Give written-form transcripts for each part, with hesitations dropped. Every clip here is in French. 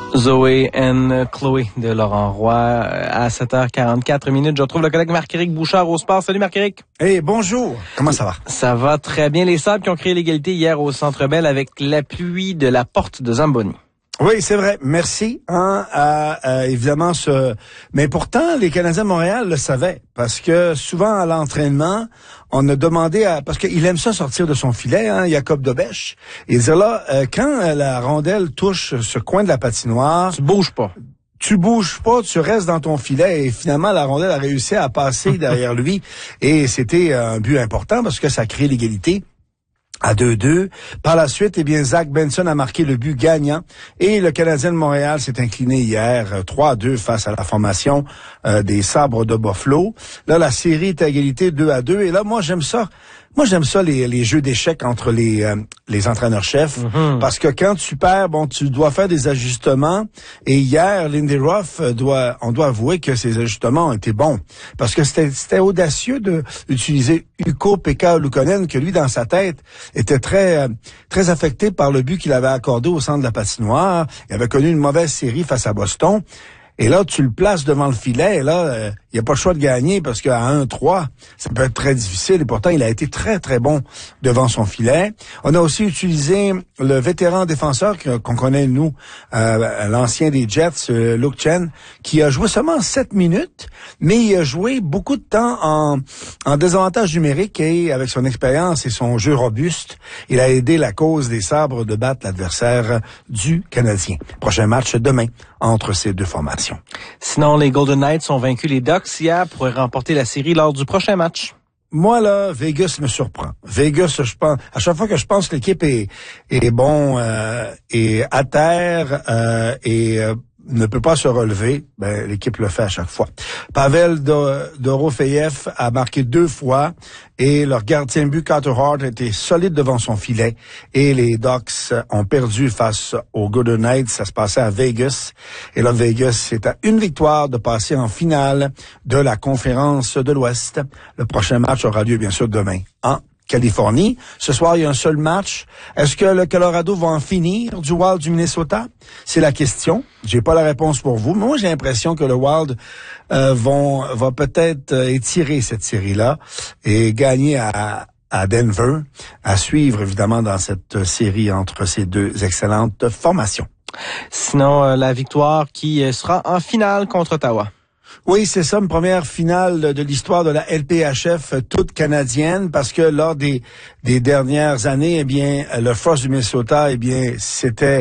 Zoé and Chloé de Laurent Roy à 7h44. Je retrouve le collègue Marc-Éric Bouchard au sport. Salut Marc-Éric. Hey, bonjour. Comment ça va? Ça va très bien. Les Sables qui ont créé l'égalité hier au Centre Bell avec l'appui de la porte de Zamboni. Oui, c'est vrai. Merci. Évidemment, mais pourtant, les Canadiens de Montréal le savaient. Parce que souvent, à l'entraînement, on a demandé parce qu'il aime ça sortir de son filet, Jacob Dobèche. Et dire là, quand la rondelle touche ce coin de la patinoire... Tu bouges pas. Tu bouges pas, tu restes dans ton filet. Et finalement, la rondelle a réussi à passer derrière lui. Et c'était un but important parce que ça crée l'égalité. À 2-2. Par la suite, Zach Benson a marqué le but gagnant et le Canadien de Montréal s'est incliné hier 3-2 face à la formation des Sabres de Buffalo. Là, la série est à égalité 2-2 et là, moi, j'aime ça. Les jeux d'échecs entre les entraîneurs-chefs, parce que quand tu perds, tu dois faire des ajustements. Et hier, Lindy Ruff on doit avouer que ces ajustements ont été bons, parce que c'était audacieux d'utiliser Ukko-Pekka Luukkonen, que lui, dans sa tête, était très très affecté par le but qu'il avait accordé au centre de la patinoire. Il avait connu une mauvaise série face à Boston. Et là, tu le places devant le filet, et là, il n'y a pas le choix de gagner, parce qu'à 1-3, ça peut être très difficile, et pourtant, il a été très, très bon devant son filet. On a aussi utilisé le vétéran défenseur qu'on connaît, nous, l'ancien des Jets, Luke Chen, qui a joué seulement 7 minutes, mais il a joué beaucoup de temps en désavantage numérique, et avec son expérience et son jeu robuste, il a aidé la cause des Sabres de battre l'adversaire du Canadien. Prochain match demain entre ces deux formations. Sinon, les Golden Knights ont vaincu les Ducks hier pour remporter la série lors du prochain match. Moi, là, Vegas me surprend. Vegas, je pense, à chaque fois que je pense que l'équipe est bon, et à terre, ne peut pas se relever, l'équipe le fait à chaque fois. Pavel Dorofeyev a marqué 2 fois et leur gardien de but Carter Hart était solide devant son filet et les Ducks ont perdu face aux Golden Knights. Ça se passait à Vegas et là, Vegas, c'est à une victoire de passer en finale de la conférence de l'Ouest. Le prochain match aura lieu, bien sûr, demain en Californie. Ce soir, il y a un seul match. Est-ce que le Colorado va en finir du Wild du Minnesota? C'est la question. J'ai pas la réponse pour vous. Moi, j'ai l'impression que le Wild va peut-être étirer cette série-là et gagner à Denver, à suivre évidemment dans cette série entre ces deux excellentes formations. Sinon, la victoire qui sera en finale contre Ottawa. Oui, c'est ça, une première finale de l'histoire de la LPHF toute canadienne, parce que lors des dernières années, le Frost du Minnesota, c'était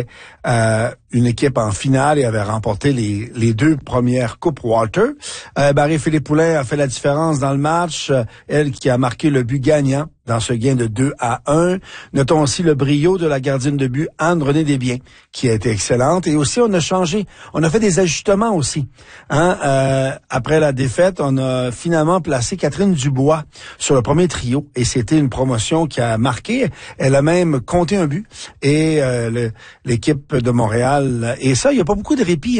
une équipe en finale et avait remporté les 2 premières coupes Walter. Marie-Philippe Poulin a fait la différence dans le match, elle qui a marqué le but gagnant dans ce gain de 2-1. Notons aussi le brio de la gardienne de but Anne-Renée Desbiens, qui a été excellente. Et aussi, on a fait des ajustements aussi. Après la défaite, on a finalement placé Catherine Dubois sur le premier trio. Et c'était une promotion qui a marqué. Elle a même compté un but. Et l'équipe de Montréal. Et ça, il n'y a pas beaucoup de répit.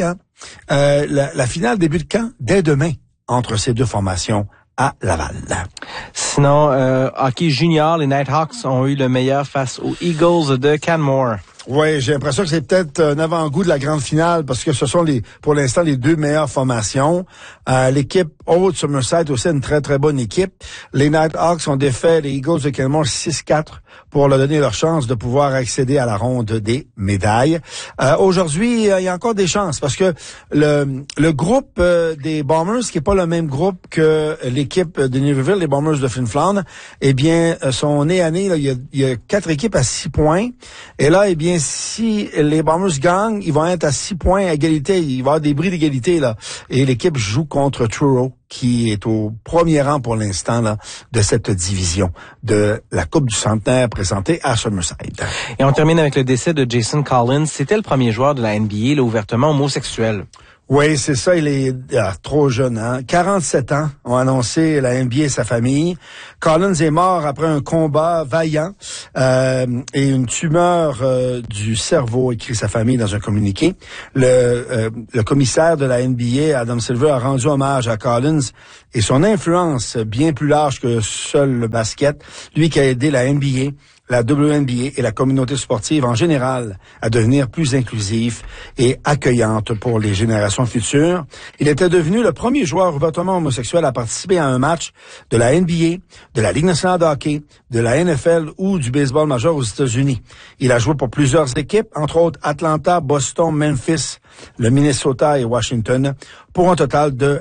La finale débute quand? Dès demain, entre ces deux formations à Laval. Sinon, hockey junior, les Nighthawks ont eu le meilleur face aux Eagles de Canmore. Oui, j'ai l'impression que c'est peut-être un avant-goût de la grande finale parce que ce sont pour l'instant les 2 meilleures formations. L'équipe Haute-Somerset aussi une très très bonne équipe. Les Nighthawks ont défait les Eagles de Canmore 6-4 pour leur donner leur chance de pouvoir accéder à la ronde des médailles. Aujourd'hui, il y a encore des chances parce que le groupe des Bombers, qui est pas le même groupe que l'équipe de Niverville, les Bombers de Flin Flon, sont nés à nez. Il y a 4 équipes à 6 points. Et là, si les Bombers gagnent, ils vont être à 6 points à égalité. Il va y avoir des bris d'égalité, là. Et l'équipe joue contre Truro, qui est au premier rang pour l'instant, là, de cette division de la Coupe du Centenaire présentée à Somerset. Et on termine avec le décès de Jason Collins. C'était le premier joueur de la NBA, là, ouvertement homosexuel. Oui, c'est ça, il est trop jeune. 47 ans, ont annoncé la NBA et sa famille. Collins est mort après un combat vaillant et une tumeur du cerveau, écrit sa famille dans un communiqué. Le commissaire de la NBA, Adam Silver, a rendu hommage à Collins et son influence bien plus large que seul le basket. Lui qui a aidé la NBA la WNBA et la communauté sportive en général à devenir plus inclusive et accueillante pour les générations futures. Il était devenu le premier joueur ouvertement homosexuel à participer à un match de la NBA, de la Ligue nationale de hockey, de la NFL ou du baseball majeur aux États-Unis. Il a joué pour plusieurs équipes, entre autres Atlanta, Boston, Memphis, le Minnesota et Washington, pour un total de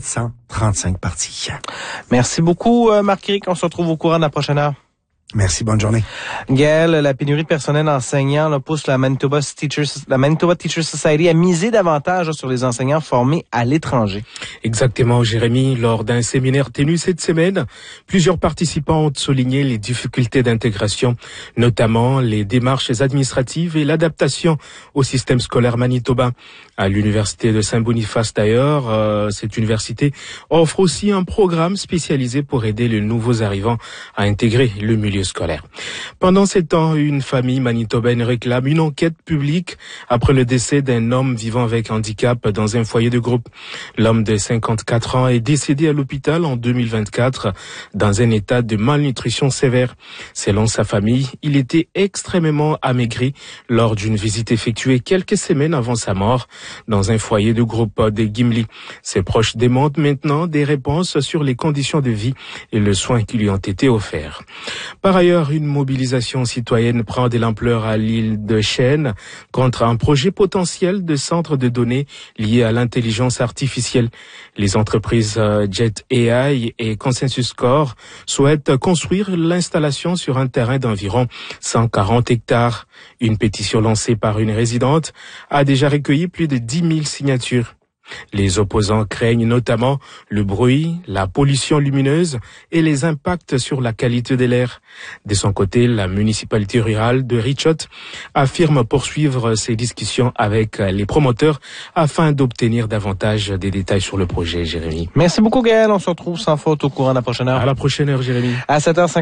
735 parties. Merci beaucoup, Marc-Éric. On se retrouve au courant de la prochaine heure. Merci, bonne journée. Gaël, la pénurie de personnel enseignant pousse la Manitoba Teachers Society à miser davantage sur les enseignants formés à l'étranger. Exactement, Jérémy. Lors d'un séminaire tenu cette semaine, plusieurs participants ont souligné les difficultés d'intégration, notamment les démarches administratives et l'adaptation au système scolaire manitobain. À l'université de Saint-Boniface d'ailleurs, cette université offre aussi un programme spécialisé pour aider les nouveaux arrivants à intégrer le milieu scolaire. Pendant ces temps, une famille manitobaine réclame une enquête publique après le décès d'un homme vivant avec handicap dans un foyer de groupe. L'homme de 54 ans est décédé à l'hôpital en 2024 dans un état de malnutrition sévère. Selon sa famille, il était extrêmement amaigri lors d'une visite effectuée quelques semaines avant sa mort dans un foyer de groupe de Gimli. Ses proches demandent maintenant des réponses sur les conditions de vie et le soin qui lui ont été offerts. Par ailleurs, une mobilisation citoyenne prend de l'ampleur à l'île de Chêne contre un projet potentiel de centre de données lié à l'intelligence artificielle. Les entreprises Jet AI et Consensus Core souhaitent construire l'installation sur un terrain d'environ 140 hectares. Une pétition lancée par une résidente a déjà recueilli plus de 10 000 signatures. Les opposants craignent notamment le bruit, la pollution lumineuse et les impacts sur la qualité de l'air. De son côté, la municipalité rurale de Richot affirme poursuivre ses discussions avec les promoteurs afin d'obtenir davantage de détails sur le projet, Jérémy. Merci beaucoup, Gaël. On se retrouve sans faute au courant de la prochaine heure. À la prochaine heure, Jérémy. À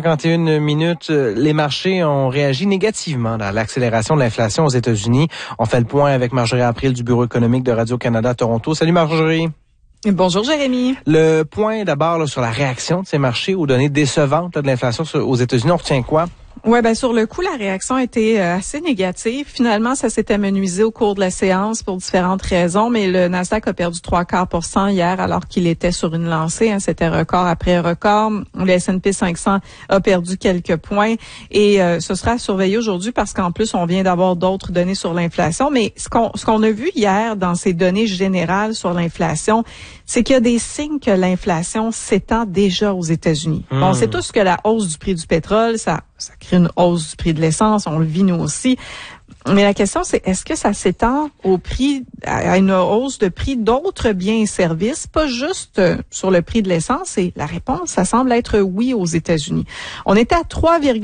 7h51, les marchés ont réagi négativement à l'accélération de l'inflation aux États-Unis. On fait le point avec Marjorie April du Bureau économique de Radio-Canada Toronto. Salut Marjorie. Bonjour Jérémy. Le point d'abord sur la réaction de ces marchés aux données décevantes de l'inflation aux États-Unis. On retient quoi? Ouais, ben sur le coup, la réaction a été assez négative. Finalement, ça s'est amenuisé au cours de la séance pour différentes raisons, mais le Nasdaq a perdu 0,75% hier alors qu'il était sur une lancée. C'était record après record. Le S&P 500 a perdu quelques points et ce sera surveillé aujourd'hui parce qu'en plus, on vient d'avoir d'autres données sur l'inflation. Mais ce qu'on a vu hier dans ces données générales sur l'inflation, c'est qu'il y a des signes que l'inflation s'étend déjà aux États-Unis. Bon, on sait tous que la hausse du prix du pétrole, ça crée une hausse du prix de l'essence, on le vit nous aussi. Mais la question, c'est est-ce que ça s'étend au prix, à une hausse de prix d'autres biens et services, pas juste sur le prix de l'essence? Et la réponse, ça semble être oui aux États-Unis. On était à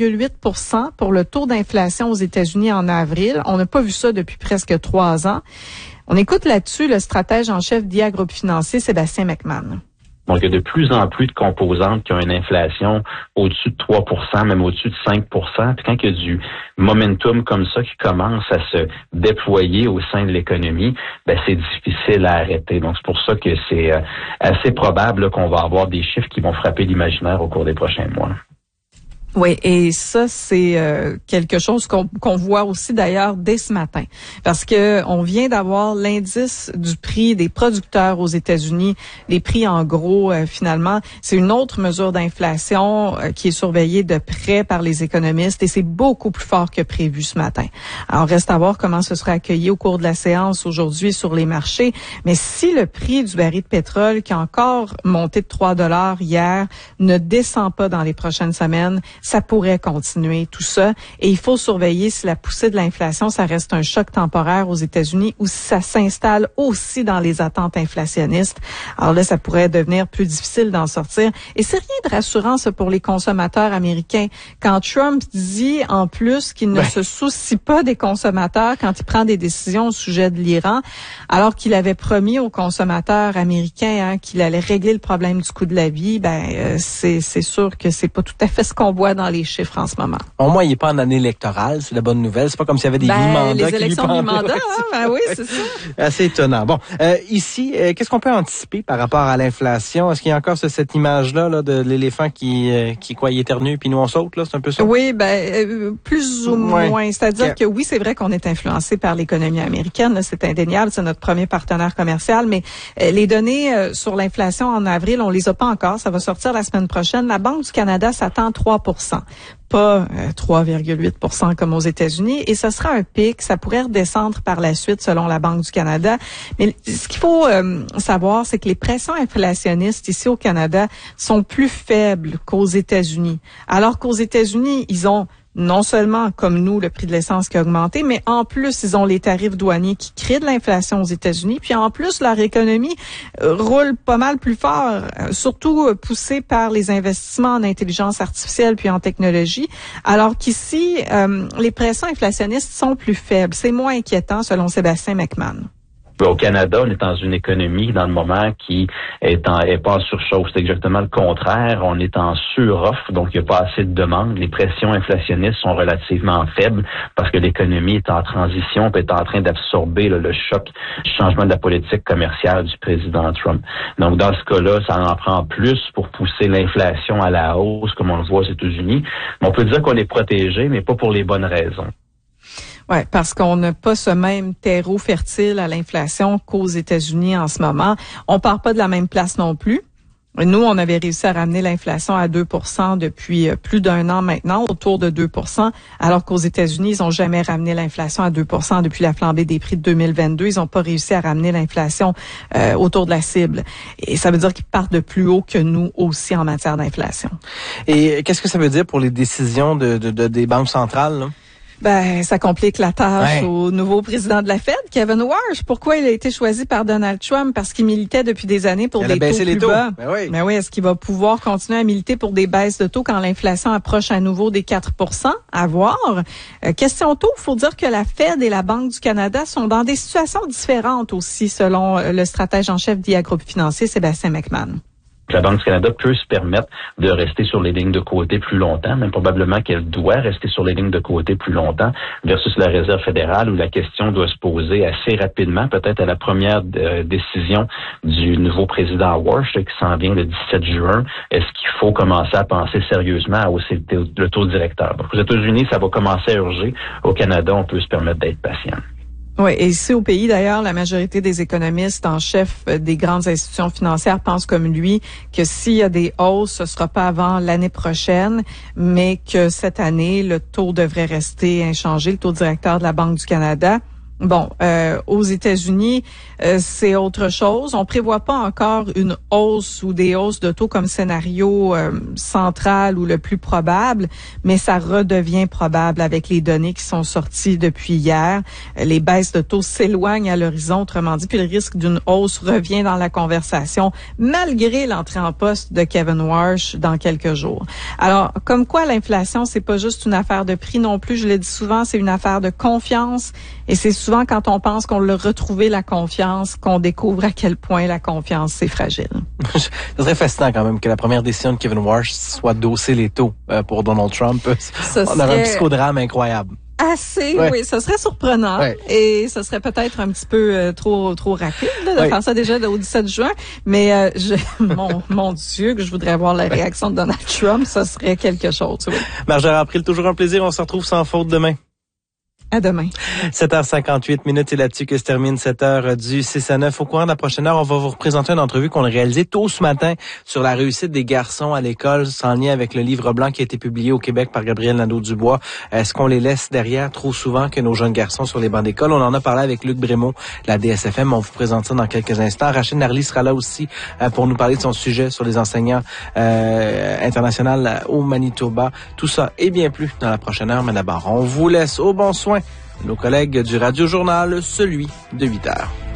3,8% pour le taux d'inflation aux États-Unis en avril. On n'a pas vu ça depuis presque 3 ans. On écoute là-dessus le stratège en chef d'IA Groupe Financier, Sébastien McMahon. Donc, il y a de plus en plus de composantes qui ont une inflation au-dessus de 3%, même au-dessus de 5%. Puis quand il y a du momentum comme ça qui commence à se déployer au sein de l'économie, ben c'est difficile à arrêter. Donc, c'est pour ça que c'est assez probable qu'on va avoir des chiffres qui vont frapper l'imaginaire au cours des prochains mois. Oui, et ça, c'est quelque chose qu'on voit aussi d'ailleurs dès ce matin. Parce que on vient d'avoir l'indice du prix des producteurs aux États-Unis, les prix en gros, finalement. C'est une autre mesure d'inflation qui est surveillée de près par les économistes et c'est beaucoup plus fort que prévu ce matin. Alors, reste à voir comment ce sera accueilli au cours de la séance aujourd'hui sur les marchés. Mais si le prix du baril de pétrole, qui a encore monté de $3 hier, ne descend pas dans les prochaines semaines, ça pourrait continuer tout ça. Et il faut surveiller si la poussée de l'inflation, ça reste un choc temporaire aux États-Unis ou si ça s'installe aussi dans les attentes inflationnistes. Alors là, ça pourrait devenir plus difficile d'en sortir. Et c'est rien de rassurant, ça, pour les consommateurs américains. Quand Trump dit, en plus, qu'il ne se soucie pas des consommateurs quand il prend des décisions au sujet de l'Iran, alors qu'il avait promis aux consommateurs américains qu'il allait régler le problème du coût de la vie, c'est sûr que c'est pas tout à fait ce qu'on voit voit dans les chiffres en ce moment. Au moins, il n'est pas en année électorale, c'est la bonne nouvelle. C'est pas comme s'il y avait des mi-mandats les qui élections lui mi-mandat, oui, c'est ça. Assez étonnant. Bon, ici, qu'est-ce qu'on peut anticiper par rapport à l'inflation? Est-ce qu'il y a encore cette image-là là, de l'éléphant qui il éternue puis nous on saute, là? C'est un peu ça? Oui, plus ou moins. C'est-à-dire que oui, c'est vrai qu'on est influencé par l'économie américaine, là, c'est indéniable, c'est notre premier partenaire commercial, mais les données sur l'inflation en avril, on les a pas encore, ça va sortir la semaine prochaine. La Banque du Canada s'attend 3%. Pas 3,8% comme aux États-Unis, et ce sera un pic, ça pourrait redescendre par la suite selon la Banque du Canada. Mais ce qu'il faut savoir, c'est que les pressions inflationnistes ici au Canada sont plus faibles qu'aux États-Unis. Alors qu'aux États-Unis, ils ont non seulement, comme nous, le prix de l'essence qui a augmenté, mais en plus, ils ont les tarifs douaniers qui créent de l'inflation aux États-Unis. Puis en plus, leur économie roule pas mal plus fort, surtout poussée par les investissements en intelligence artificielle puis en technologie. Alors qu'ici, les pressions inflationnistes sont plus faibles. C'est moins inquiétant, selon Sébastien McMahon. Au Canada, on est dans une économie dans le moment qui est pas en surchauffe. C'est exactement le contraire. On est en suroffre, donc il n'y a pas assez de demande. Les pressions inflationnistes sont relativement faibles parce que l'économie est en transition, est en train d'absorber le choc du changement de la politique commerciale du président Trump. Donc dans ce cas-là, ça en prend plus pour pousser l'inflation à la hausse, comme on le voit aux États-Unis. Mais on peut dire qu'on est protégé, mais pas pour les bonnes raisons. Ouais, parce qu'on n'a pas ce même terreau fertile à l'inflation qu'aux États-Unis en ce moment. On part pas de la même place non plus. Nous, on avait réussi à ramener l'inflation à 2% depuis plus d'un an maintenant, autour de 2%, alors qu'aux États-Unis, ils ont jamais ramené l'inflation à 2% depuis la flambée des prix de 2022. Ils n'ont pas réussi à ramener l'inflation autour de la cible. Et ça veut dire qu'ils partent de plus haut que nous aussi en matière d'inflation. Et qu'est-ce que ça veut dire pour les décisions des banques centrales, là? Ça complique la tâche au nouveau président de la Fed, Kevin Warsh. Pourquoi il a été choisi par Donald Trump? Parce qu'il militait depuis des années pour des taux plus bas. Mais oui, est-ce qu'il va pouvoir continuer à militer pour des baisses de taux quand l'inflation approche à nouveau des 4%? À voir. Question taux, il faut dire que la Fed et la Banque du Canada sont dans des situations différentes aussi, selon le stratège en chef d'IA Groupe Financier, Sébastien McMahon. La Banque du Canada peut se permettre de rester sur les lignes de côté plus longtemps, même probablement qu'elle doit rester sur les lignes de côté plus longtemps, versus la Réserve fédérale où la question doit se poser assez rapidement, peut-être à la première décision du nouveau président Warsh qui s'en vient le 17 juin. Est-ce qu'il faut commencer à penser sérieusement à hausser le taux directeur? Donc, aux États-Unis, ça va commencer à urger. Au Canada, on peut se permettre d'être patient. Oui, et ici au pays, d'ailleurs, la majorité des économistes en chef des grandes institutions financières pensent comme lui que s'il y a des hausses, ce sera pas avant l'année prochaine, mais que cette année, le taux devrait rester inchangé, le taux directeur de la Banque du Canada. Bon, aux États-Unis, c'est autre chose. On prévoit pas encore une hausse ou des hausses de taux comme scénario central ou le plus probable, mais ça redevient probable avec les données qui sont sorties depuis hier. Les baisses de taux s'éloignent à l'horizon, autrement dit, puis le risque d'une hausse revient dans la conversation malgré l'entrée en poste de Kevin Warsh dans quelques jours. Alors, comme quoi l'inflation, c'est pas juste une affaire de prix non plus, je le dis souvent, c'est une affaire de confiance. Et c'est souvent quand on pense qu'on l'a retrouvé la confiance qu'on découvre à quel point la confiance, c'est fragile. Ce serait fascinant quand même que la première décision de Kevin Warsh soit d'hausser les taux pour Donald Trump. On aurait un psychodrame incroyable. Oui, ce serait surprenant et ce serait peut-être un petit peu trop rapide là, de faire ça déjà au 17 juin, mais mon Dieu, que je voudrais voir la réaction de Donald Trump, ça serait quelque chose. Oui. Marjorie April, toujours un plaisir, on se retrouve sans faute demain. À demain. 7h58, c'est là-dessus que se termine cette heure du 6 à 9. Au courant de la prochaine heure, on va vous représenter une entrevue qu'on a réalisée tôt ce matin sur la réussite des garçons à l'école, en lien avec le livre blanc qui a été publié au Québec par Gabriel Nadeau-Dubois. Est-ce qu'on les laisse derrière trop souvent que nos jeunes garçons sur les bancs d'école? On en a parlé avec Luc Brémaud, la DSFM. On vous présente ça dans quelques instants. Rachel Narly sera là aussi pour nous parler de son sujet sur les enseignants internationaux au Manitoba. Tout ça et bien plus dans la prochaine heure. Mais d'abord, on vous laisse au bon soin nos collègues du Radio Journal, celui de 8 heures.